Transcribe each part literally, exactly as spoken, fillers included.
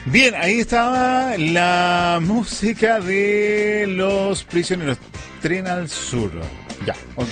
Bien, ahí estaba la música de Los Prisioneros. Tren al Sur. Ya, ok.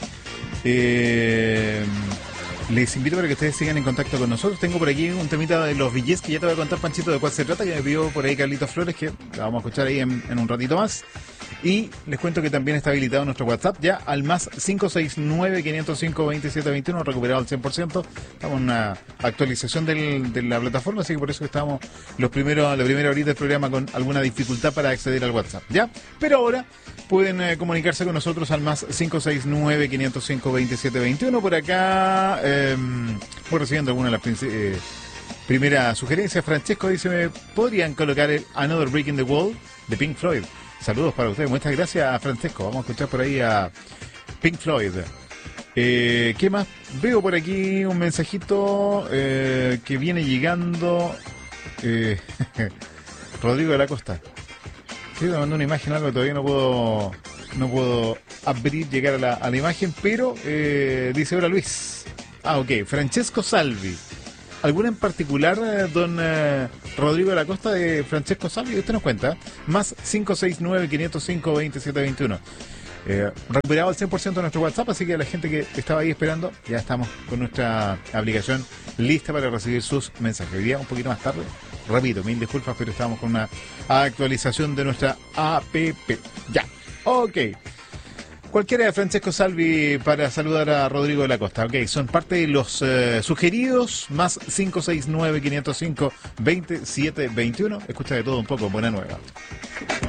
Eh, les invito para que ustedes sigan en contacto con nosotros. Tengo por aquí un temita de los billets que ya te voy a contar, Panchito, de cuál se trata, que me pidió por ahí Carlitos Flores, que la vamos a escuchar ahí en, en un ratito más. Y les cuento que también está habilitado nuestro WhatsApp ya al más cinco seis nueve, quinientos cinco, veintisiete veintiuno, recuperado al cien por ciento. Estamos en una actualización del, de la plataforma, así que por eso estamos los primeros, la primera horita del programa con alguna dificultad para acceder al WhatsApp, ¿ya? Pero ahora pueden eh, comunicarse con nosotros al más cinco seis nueve, quinientos cinco, veintisiete veintiuno. Por acá eh, voy recibiendo algunas de las princip- eh, primeras sugerencias. Francesco dice, ¿me podrían colocar el Another Brick in the Wall de Pink Floyd? Saludos para ustedes. Muchas gracias, Francesco. Vamos a escuchar por ahí a Pink Floyd. Eh, ¿Qué más? Veo por aquí un mensajito eh, que viene llegando. Eh, Rodrigo de la Costa. Sí, me mandó una imagen, algo que todavía no puedo no puedo abrir, llegar a la, a la imagen, pero eh, dice, hola Luis. Ah, ok. Francesco Salvi. ¿Alguna en particular, eh, don eh, Rodrigo de la Costa, de Francesco Salvi? Usted nos cuenta. Más cinco seis nueve, quinientos cinco, veintisiete veintiuno. Eh, recuperado al cien por ciento de nuestro WhatsApp, así que la gente que estaba ahí esperando, ya estamos con nuestra aplicación lista para recibir sus mensajes. Hoy día un poquito más tarde, repito, mil disculpas, pero estamos con una actualización de nuestra app. Ya, ok. Cualquiera de Francesco Salvi para saludar a Rodrigo de la Costa. Ok, son parte de los eh, sugeridos, más cinco seis nueve, quinientos cinco, veintisiete veintiuno. Escucha de todo un poco, buena nueva.